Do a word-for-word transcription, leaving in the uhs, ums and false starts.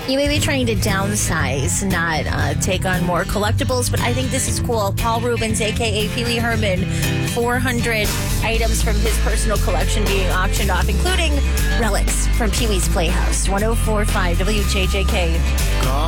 You may be trying to downsize, not uh, take on more collectibles, but I think this is cool. Paul Rubens, a k a. Pee Wee Herman, four hundred items from his personal collection being auctioned off, including relics from Pee Wee's Playhouse. one oh four point five W J J K.